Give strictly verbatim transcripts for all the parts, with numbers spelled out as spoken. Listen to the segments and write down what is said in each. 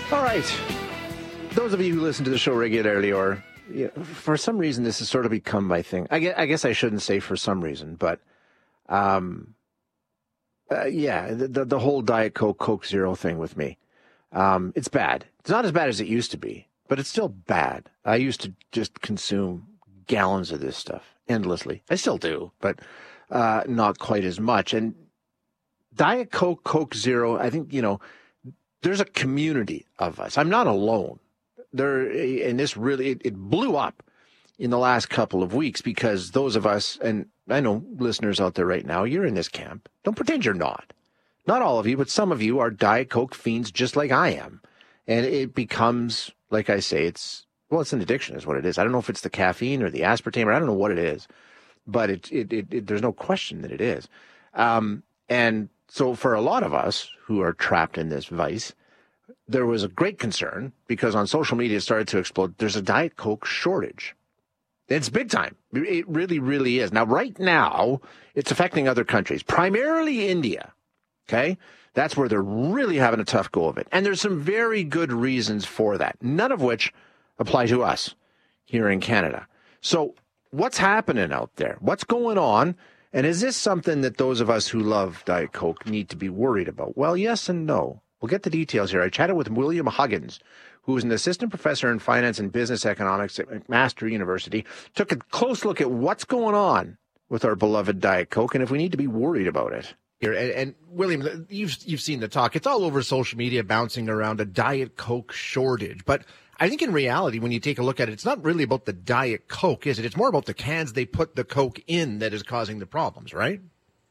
All right. Those of you who listen to the show regularly, or you know, for some reason this has sort of become my thing. I guess, I guess I shouldn't say for some reason, but um, uh, yeah, the, the whole Diet Coke, Coke Zero thing with me. Um, it's bad. It's not as bad as it used to be, but it's still bad. I used to just consume gallons of this stuff endlessly. I still do, but uh, not quite as much. And Diet Coke, Coke Zero, I think, you know, there's a community of us. I'm not alone. There, and this really, it, it blew up in the last couple of weeks because those of us, and I know listeners out there right now, you're in this camp. Don't pretend you're not. Not all of you, but some of you are Diet Coke fiends just like I am. And it becomes, like I say, it's, well, it's an addiction is what it is. I don't know if it's the caffeine or the aspartame, or I don't know what it is, but it, it, it, it there's no question that it is. Um, and so for a lot of us who are trapped in this vice, there was a great concern because on social media it started to explode. There's a Diet Coke shortage. It's big time. It really, really is. Now, right now, it's affecting other countries, primarily India. Okay? That's where they're really having a tough go of it. And there's some very good reasons for that, none of which apply to us here in Canada. So what's happening out there? What's going on? And is this something that those of us who love Diet Coke need to be worried about? Well, yes and no. We'll get the details here. I chatted with William Huggins, who is an assistant professor in finance and business economics at McMaster University, took a close look at what's going on with our beloved Diet Coke and if we need to be worried about it. Here, and, and William, you've you've seen the talk. It's all over social media bouncing around a Diet Coke shortage. But I think in reality, when you take a look at it, it's not really about the Diet Coke, is it? It's more about the cans they put the Coke in that is causing the problems, right?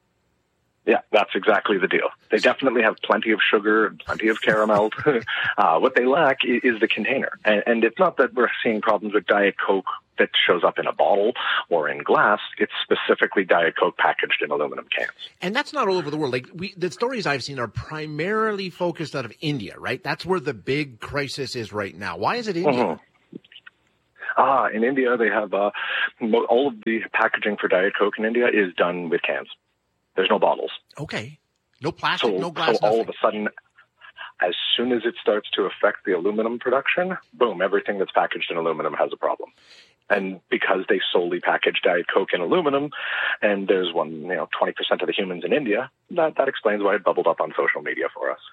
Yeah, that's exactly the deal. They definitely have plenty of sugar and plenty of caramel. uh, what they lack is, is the container. And, and it's not that we're seeing problems with Diet Coke that shows up in a bottle or in glass. It's specifically Diet Coke packaged in aluminum cans. And that's not all over the world. Like we, the stories I've seen are primarily focused out of India, right? That's where the big crisis is right now. Why is it India? Mm-hmm. Ah, in India, they have uh, all of the packaging for Diet Coke in India is done with cans. There's no bottles. Okay. No plastic, so, no glass, So all nothing. of a sudden, as soon as it starts to affect the aluminum production, boom, everything that's packaged in aluminum has a problem. And because they solely package Diet Coke in aluminum, and there's one, you know, twenty percent of the humans in India, that, that explains why it bubbled up on social media for us.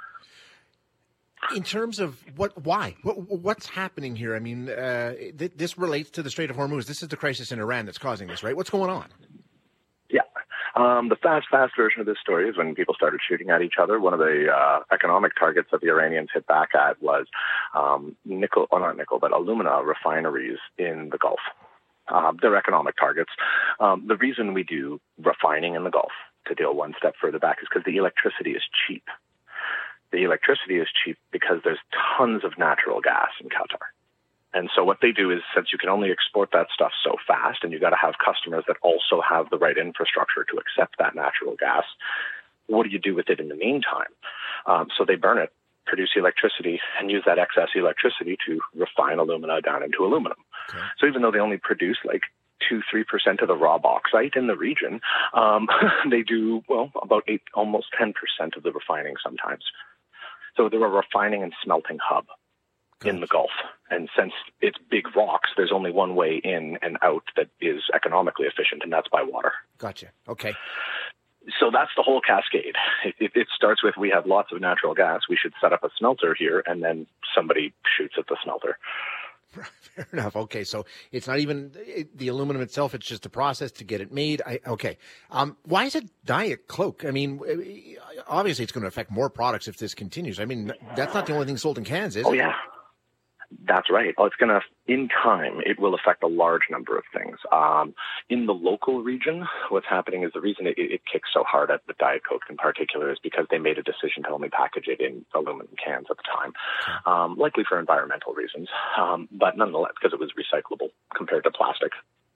In terms of what, why, what, what's happening here? I mean, uh, th- this relates to the Strait of Hormuz. This is the crisis in Iran that's causing this, right? What's going on? Yeah. Um, the fast, fast version of this story is when people started shooting at each other. One of the uh, economic targets that the Iranians hit back at was um, nickel, or not nickel, but alumina refineries in the Gulf. Uh, they're economic targets. Um, the reason we do refining in the Gulf, to deal one step further back, is because the electricity is cheap. The electricity is cheap because there's tons of natural gas in Qatar. And so what they do is, since you can only export that stuff so fast, and you got to have customers that also have the right infrastructure to accept that natural gas, what do you do with it in the meantime? Um, so they burn it, produce electricity, and use that excess electricity to refine alumina down into aluminum. Okay. So even though they only produce like two, three percent of the raw bauxite in the region, um, they do, well, about eight, almost ten percent of the refining sometimes. So they're a refining and smelting hub in the Gulf. And since it's big rocks, there's only one way in and out that is economically efficient, and that's by water. Gotcha. Okay. So that's the whole cascade. It, it, it starts with, we have lots of natural gas. We should set up a smelter here, and then somebody shoots at the smelter. Fair enough. Okay, so it's not even it, the aluminum itself; it's just a process to get it made. I, okay, um, why is it Diet Coke? I mean, obviously, it's going to affect more products if this continues. I mean, that's not the only thing sold in cans, is oh, it? Oh yeah. That's right. Well, it's going to, in time, it will affect a large number of things. Um, in the local region, what's happening is the reason it, it kicks so hard at the Diet Coke in particular is because they made a decision to only package it in aluminum cans at the time, um, likely for environmental reasons, um, but nonetheless, because it was recyclable compared to plastic.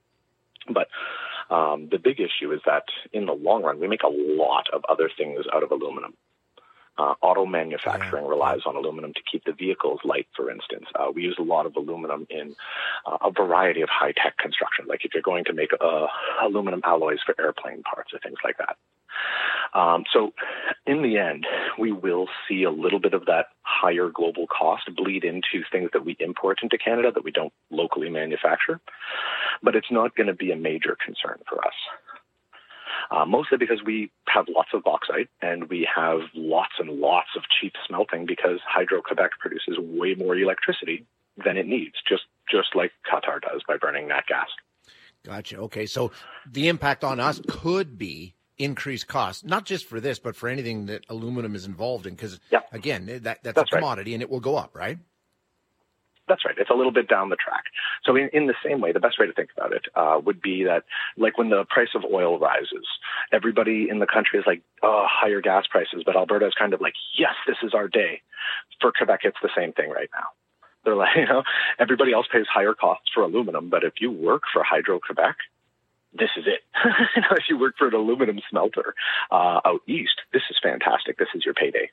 But um, the big issue is that in the long run, we make a lot of other things out of aluminum. Uh, auto manufacturing yeah. relies on aluminum to keep the vehicles light, for instance. Uh, we use a lot of aluminum in uh, a variety of high-tech construction, like if you're going to make uh, aluminum alloys for airplane parts or things like that. Um, so in the end, we will see a little bit of that higher global cost bleed into things that we import into Canada that we don't locally manufacture. But it's not going to be a major concern for us. Uh, mostly because we have lots of bauxite and we have lots and lots of cheap smelting because Hydro-Quebec produces way more electricity than it needs, just just like Qatar does by burning nat gas. Gotcha. Okay, so the impact on us could be increased costs, not just for this, but for anything that aluminum is involved in, because, yep. again, that, that's, that's a commodity, right. And it will go up, right? That's right. It's a little bit down the track. So in, in the same way, the best way to think about it uh, would be that, like when the price of oil rises, everybody in the country is like, oh, higher gas prices. But Alberta is kind of like, yes, this is our day. For Quebec, it's the same thing right now. They're like, you know, everybody else pays higher costs for aluminum. But if you work for Hydro-Quebec, this is it. You know, if you work for an aluminum smelter uh, out east, this is fantastic. This is your payday.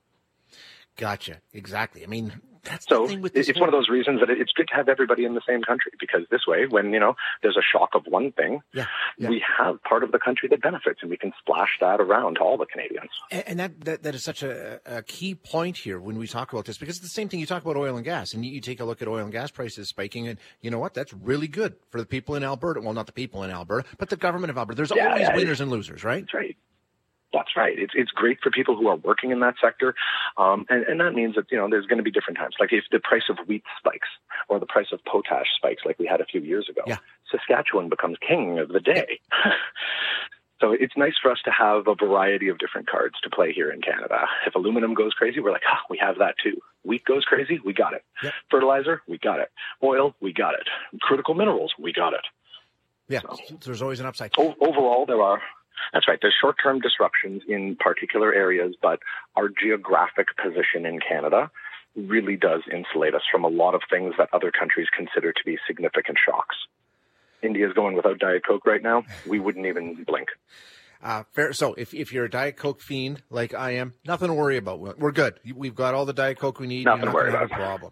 Gotcha. Exactly. I mean, that's so the thing with this. It's one of those reasons that it's good to have everybody in the same country, because this way, when, you know, there's a shock of one thing, yeah, yeah. we have part of the country that benefits, and we can splash that around to all the Canadians. And, and that, that that is such a, a key point here when we talk about this, because it's the same thing. You talk about oil and gas, and you, you take a look at oil and gas prices spiking, and you know what? That's really good for the people in Alberta. Well, not the people in Alberta, but the government of Alberta. There's yeah, always yeah, winners and losers, right? That's right. That's right. It's it's great for people who are working in that sector, um, and, and that means that, you know, there's going to be different times. Like if the price of wheat spikes or the price of potash spikes, like we had a few years ago, yeah. Saskatchewan becomes king of the day. Yeah. So it's nice for us to have a variety of different cards to play here in Canada. If aluminum goes crazy, we're like, ah, we have that too. Wheat goes crazy, we got it. Yep. Fertilizer, we got it. Oil, we got it. Critical minerals, we got it. Yeah, so, there's always an upside. O- overall, there are. That's right. There's short-term disruptions in particular areas, but our geographic position in Canada really does insulate us from a lot of things that other countries consider to be significant shocks. India's going without Diet Coke right now. We wouldn't even blink. Uh, fair. So if, if you're a Diet Coke fiend like I am, nothing to worry about. We're good. We've got all the Diet Coke we need. Nothing You're not to worry gonna about. Have a problem.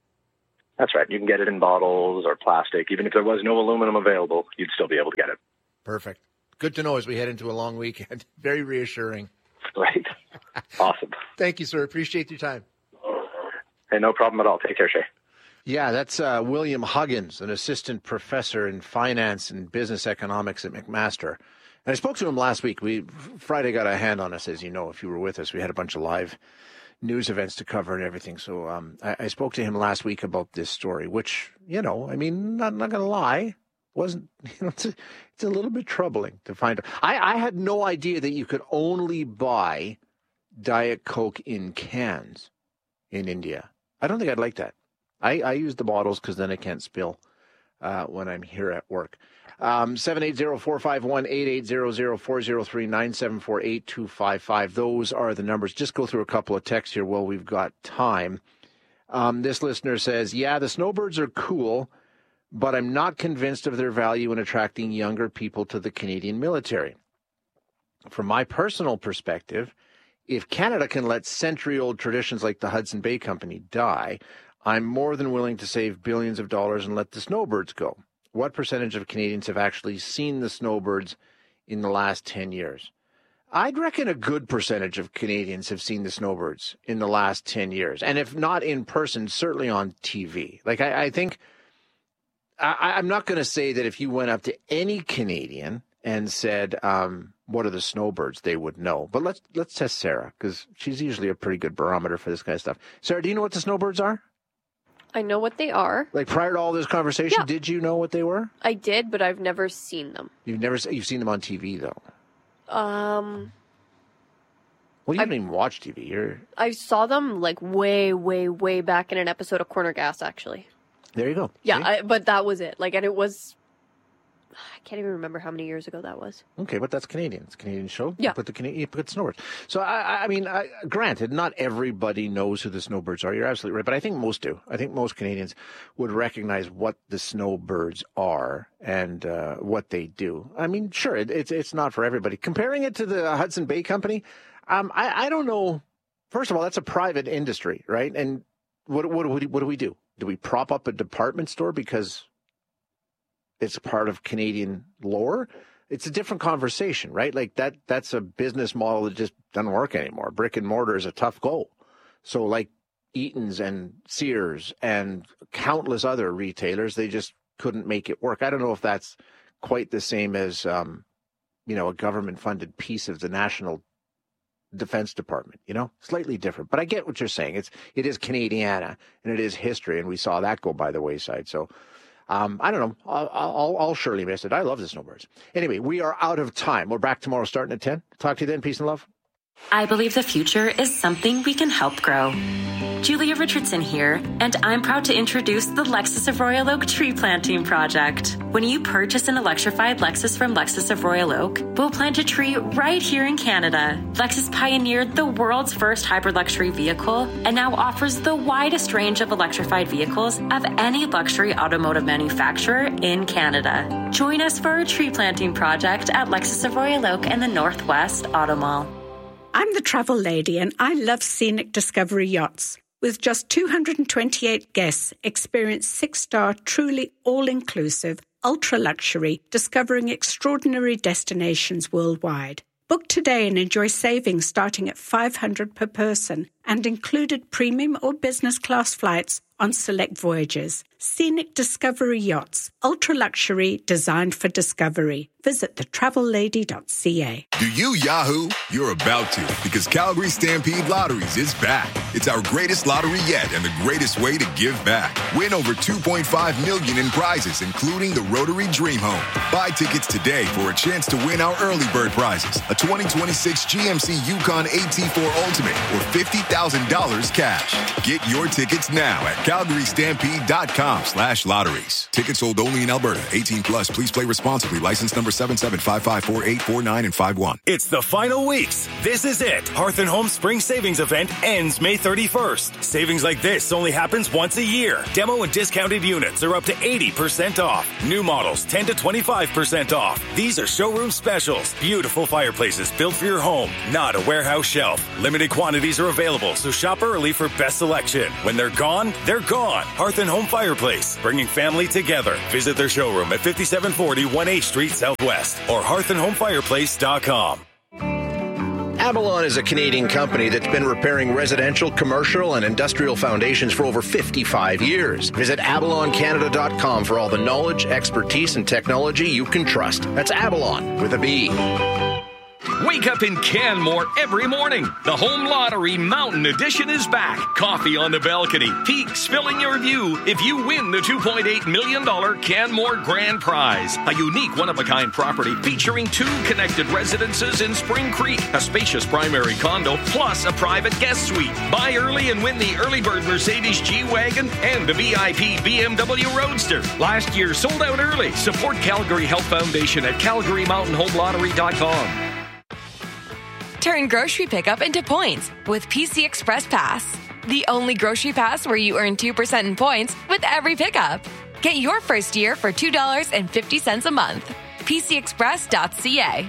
That's right. You can get it in bottles or plastic. Even if there was no aluminum available, you'd still be able to get it. Perfect. Good to know as we head into a long weekend. Very reassuring. Right. Awesome. Thank you, sir. Appreciate your time. Hey, no problem at all. Take care, Shay. Yeah, that's uh, William Huggins, an assistant professor in finance and business economics at McMaster. And I spoke to him last week. We Friday got a hand on us, as you know, if you were with us. We had a bunch of live news events to cover and everything. So um, I, I spoke to him last week about this story, which, you know, I mean, not, not going to lie, wasn't, you know, it's a, it's a little bit troubling to find out. I, I had no idea that you could only buy Diet Coke in cans in India. I don't think I'd like that. I, I use the bottles because then I can't spill uh, when I'm here at work. Um, seven eight zero, four five one, eight eight zero zero, four zero three, nine seven four, eight two five five. Those are the numbers. Just go through a couple of texts here while we've got time. Um, this listener says, yeah, the snowbirds are cool, but I'm not convinced of their value in attracting younger people to the Canadian military. From my personal perspective, if Canada can let century-old traditions like the Hudson Bay Company die, I'm more than willing to save billions of dollars and let the snowbirds go. What percentage of Canadians have actually seen the snowbirds in the last ten years? I'd reckon a good percentage of Canadians have seen the snowbirds in the last ten years. And if not in person, certainly on T V. Like, I, I think, I, I'm not going to say that if you went up to any Canadian and said, um, what are the snowbirds, they would know. But let's let's test Sarah, because she's usually a pretty good barometer for this kind of stuff. Sarah, do you know what the snowbirds are? I know what they are. Like, prior to all this conversation, Yeah. did you know what they were? I did, but I've never seen them. You've never you've seen them on T V, though. Um, Well, you I- haven't even watched T V. You're I saw them like way, way, way back in an episode of Corner Gas, actually. there. You go. Yeah, See? I, but that was it. Like, and it was, I can't even remember how many years ago that was. Okay, but that's Canadian. It's a Canadian show. Yeah. You put the Canadian, you put snowbirds. So I, I mean, I, granted, not everybody knows who the snowbirds are. You're absolutely right, but I think most do. I think most Canadians would recognize what the snowbirds are and uh, what they do. I mean, sure, it, it's it's not for everybody. Comparing it to the Hudson Bay Company, um, I, I don't know. First of all, that's a private industry, right? And what what what do, what do we do? Do we prop up a department store because it's part of Canadian lore? It's a different conversation, right? Like that, that's a business model that just doesn't work anymore. Brick and mortar is a tough go. So like Eaton's and Sears and countless other retailers. They just couldn't make it work. I don't know if that's quite the same as, um, you know, a government-funded piece of the National Defense Department, you know, slightly different. But I get what you're saying. It's, it is Canadiana, and it is history, and we saw that go by the wayside. So, um, I don't know. I'll, I'll, I'll surely miss it. I love the snowbirds. Anyway, we are out of time. We're back tomorrow starting at ten. Talk to you then. Peace and love. I believe the future is something we can help grow. Julia Richardson here, and I'm proud to introduce the Lexus of Royal Oak Tree Planting Project. When you purchase an electrified Lexus from Lexus of Royal Oak, we'll plant a tree right here in Canada. Lexus pioneered the world's first hybrid luxury vehicle and now offers the widest range of electrified vehicles of any luxury automotive manufacturer in Canada. Join us for our tree planting project at Lexus of Royal Oak and the Northwest Auto Mall. I'm the travel lady, and I love Scenic Discovery Yachts. With just two hundred twenty-eight guests, experience six-star, truly all-inclusive, ultra-luxury, discovering extraordinary destinations worldwide. Book today and enjoy savings starting at five hundred dollars per person and included premium or business class flights on select voyages. Scenic Discovery Yachts, ultra-luxury, designed for discovery. Visit the travel lady dot c a. Do you Yahoo? You're about to, because Calgary Stampede Lotteries is back. It's our greatest lottery yet and the greatest way to give back. Win over two point five million dollars in prizes, including the Rotary Dream Home. Buy tickets today for a chance to win our early bird prizes, a twenty twenty-six G M C Yukon A T four Ultimate, or fifty thousand dollars cash. Get your tickets now at calgary stampede dot com slash lotteries. Tickets sold only in Alberta. eighteen plus. Please play responsibly. License number seven seven five five four eight four nine and five one. It's the final weeks. This is it. Hearth and Home Spring Savings Event ends May thirty-first. Savings like this only happens once a year. Demo and discounted units are up to eighty percent off. New models ten to twenty-five percent off. These are showroom specials. Beautiful fireplaces built for your home, not a warehouse shelf. Limited quantities are available, so shop early for best selection. When they're gone, they're gone. Hearth and Home Fireplace, bringing family together. Visit their showroom at fifty-seven forty one H Street Southwest or hearth and home fireplace dot com. Avalon is a Canadian company that's been repairing residential, commercial, and industrial foundations for over fifty-five years. Visit avalon canada dot com for all the knowledge, expertise, and technology you can trust. That's Avalon with a B. Wake up in Canmore every morning. The Home Lottery Mountain Edition is back. Coffee on the balcony, peaks filling your view if you win the two point eight million dollars Canmore Grand Prize. A unique one-of-a-kind property featuring two connected residences in Spring Creek, a spacious primary condo, plus a private guest suite. Buy early and win the early bird Mercedes G-Wagon and the V I P B M W Roadster. Last year sold out early. Support Calgary Health Foundation at calgary mountain home lottery dot com. Turn grocery pickup into points with P C Express Pass. The only grocery pass where you earn two percent in points with every pickup. Get your first year for two dollars and fifty cents a month. P C express dot c a.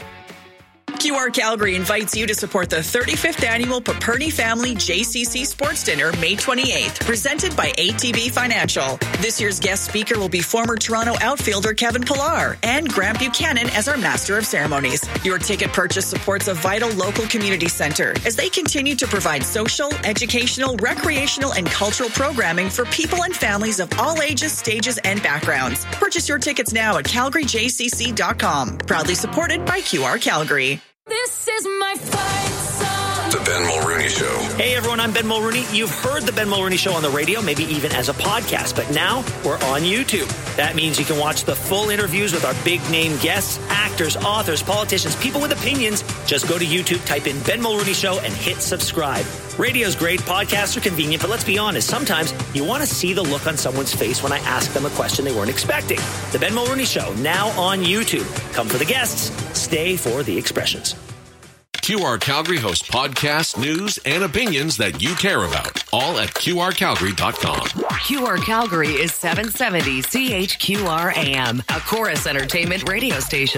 Q R Calgary invites you to support the thirty-fifth annual Paperny Family J C C Sports Dinner, May twenty-eighth, presented by A T B Financial. This year's guest speaker will be former Toronto outfielder Kevin Pillar and Grant Buchanan as our Master of Ceremonies. Your ticket purchase supports a vital local community center as they continue to provide social, educational, recreational, and cultural programming for people and families of all ages, stages, and backgrounds. Purchase your tickets now at calgary j c c dot com. Proudly supported by Q R Calgary. This is my fight song. The Ben Mulrooney Show. Hey everyone, I'm Ben Mulrooney. You've heard the Ben Mulrooney Show on the radio, maybe even as a podcast, but now we're on YouTube. That means you can watch the full interviews with our big name guests, actors, authors, politicians, people with opinions. Just go to YouTube, type in Ben Mulrooney Show, and hit subscribe. Radio's great, podcasts are convenient, but let's be honest, sometimes you want to see the look on someone's face when I ask them a question they weren't expecting. The Ben Mulrooney Show, now on YouTube. Come for the guests, stay for the expressions. Q R Calgary hosts podcasts, news, and opinions that you care about. All at q r calgary dot com. Q R Calgary is seven seventy C H Q R A M, a Chorus Entertainment radio station.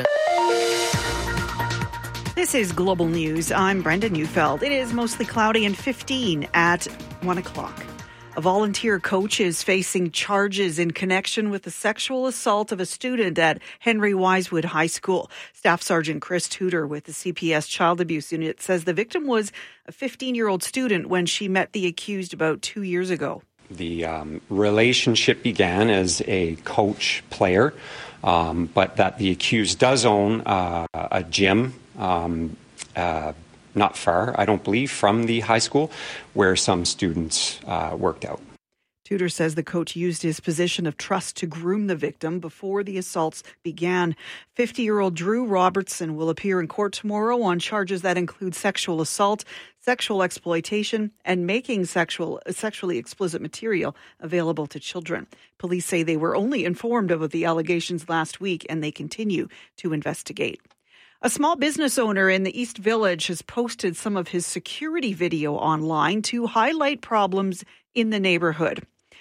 This is Global News. I'm Brenda Neufeld. It is mostly cloudy and fifteen at one o'clock. A volunteer coach is facing charges in connection with the sexual assault of a student at Henry Wisewood High School. Staff Sergeant Chris Tudor with the C P S Child Abuse Unit says the victim was a fifteen-year-old student when she met the accused about two years ago. The um, relationship began as a coach-player, um, but that the accused does own uh, a gym um, uh, not far, I don't believe, from the high school where some students uh, worked out. Tudor says the coach used his position of trust to groom the victim before the assaults began. fifty-year-old Drew Robertson will appear in court tomorrow on charges that include sexual assault, sexual exploitation, and making sexual sexually explicit material available to children. Police say they were only informed of the allegations last week, and they continue to investigate. A small business owner in the East Village has posted some of his security video online to highlight problems in the neighborhood.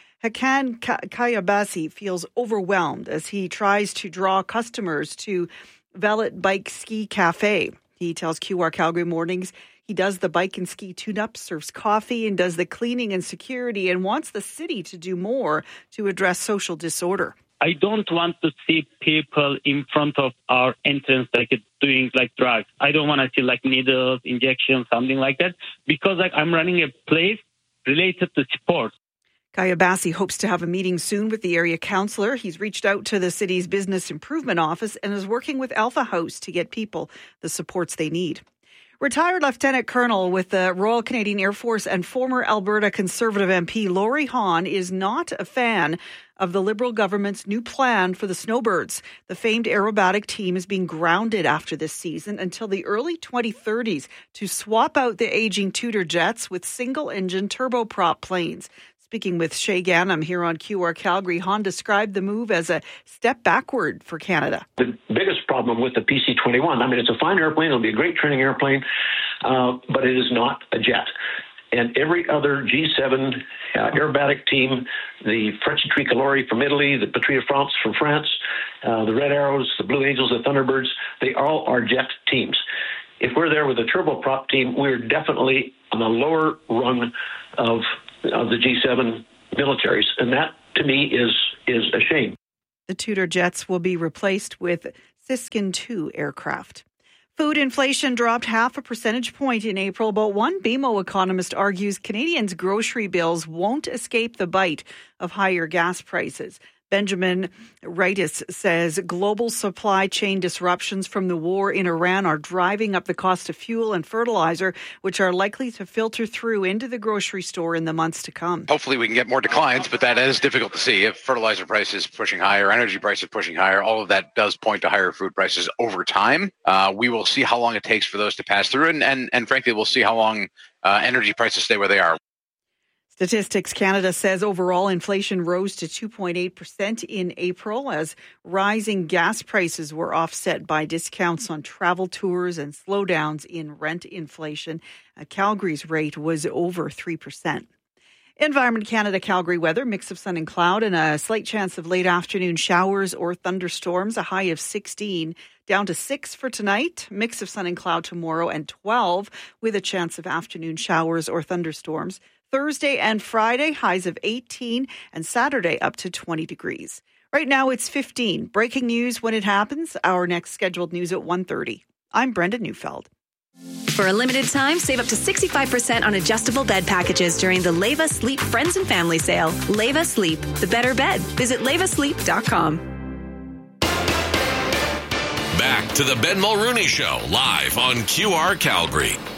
Hakan Kayabasi feels overwhelmed as he tries to draw customers to Valet Bike Ski Cafe. He tells Q R Calgary Mornings he does the bike and ski tune-up, serves coffee, and does the cleaning and security, and wants the city to do more to address social disorder. I don't want to see people in front of our entrance like doing like drugs. I don't want to see like needles, injections, something like that, because like I'm running a place related to sports. Kayabasi hopes to have a meeting soon with the area councillor. He's reached out to the city's business improvement office and is working with Alpha House to get people the supports they need. Retired Lieutenant Colonel with the Royal Canadian Air Force and former Alberta Conservative M P Laurie Hahn is not a fan of the Liberal government's new plan for the Snowbirds. The famed aerobatic team is being grounded after this season until the early twenty thirties to swap out the aging Tudor jets with single-engine turboprop planes. Speaking with Shay Gannam here on Q R Calgary, Hahn described the move as a step backward for Canada. The biggest problem with the P C twenty-one, I mean, it's a fine airplane, it'll be a great training airplane, uh, but it is not a jet. And every other G seven uh, aerobatic team, the Frecce Tricolori from Italy, the Patria France from France, uh, the Red Arrows, the Blue Angels, the Thunderbirds, they all are jet teams. If we're there with a turboprop team, we're definitely on the lower rung of of the G seven militaries, and that to me is is a shame. The Tudor jets will be replaced with Siskin two aircraft. Food inflation dropped half a percentage point in April, but one B M O economist argues Canadians' grocery bills won't escape the bite of higher gas prices. Benjamin Reitis says global supply chain disruptions from the war in Iran are driving up the cost of fuel and fertilizer, which are likely to filter through into the grocery store in the months to come. Hopefully we can get more declines, but that is difficult to see. If fertilizer prices pushing higher, energy prices pushing higher, all of that does point to higher food prices over time. Uh, we will see how long it takes for those to pass through, and, and, and frankly, we'll see how long uh, energy prices stay where they are. Statistics Canada says overall inflation rose to two point eight percent in April as rising gas prices were offset by discounts on travel tours and slowdowns in rent inflation. Uh, Calgary's rate was over three percent. Environment Canada Calgary weather, mix of sun and cloud and a slight chance of late afternoon showers or thunderstorms, a high of sixteen. Down to six for tonight, mix of sun and cloud tomorrow, and twelve with a chance of afternoon showers or thunderstorms. Thursday and Friday, highs of eighteen, and Saturday up to twenty degrees. Right now it's fifteen. Breaking news when it happens. Our next scheduled news at one thirty. I'm Brenda Neufeld. For a limited time, save up to sixty-five percent on adjustable bed packages during the Leva Sleep Friends and Family Sale. Leva Sleep, the better bed. Visit leva sleep dot com. Back to the Ben Mulrooney Show, live on Q R Calgary.